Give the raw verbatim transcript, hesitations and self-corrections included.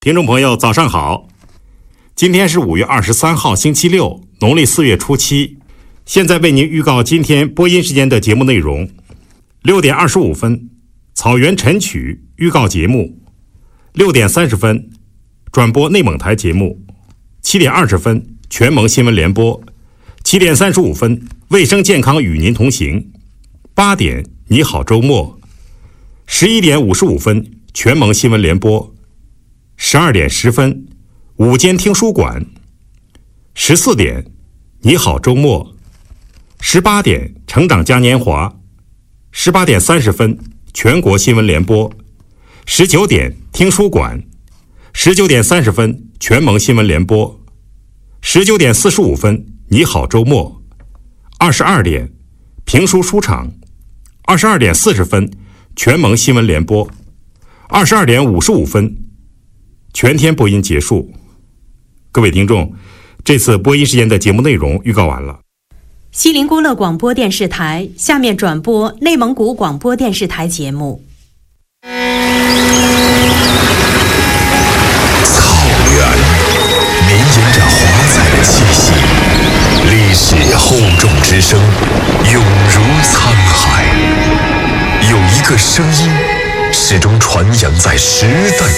听众朋友早上好，今天是五月二十三号星期六，农历四月初七。现在为您预告今天播音时间的节目内容。六点二十五分，草原晨曲预告节目；六点三十分，转播内蒙台节目；七点二十分，全蒙新闻联播；七点三十五分，卫生健康与您同行；八点，你好周末；十一点五十五分，全蒙新闻联播；十二点十分，午间听书馆；十四点，你好周末；十八点，成长嘉年华；十八点三十分，全国新闻联播；十九点，听书馆；十九点三十分，全蒙新闻联播；十九点四十五分，你好周末；二十二点，评书书场；二十二点四十分，全蒙新闻联播；二十二点五十五分，全天播音结束。各位听众，这次播音时间的节目内容预告完了。 锡林郭勒广播电视台下面转播内蒙古广播电视台节目。 草原绵延着华彩的气息，历史厚重之声永如沧海。有一个声音始终传扬在时代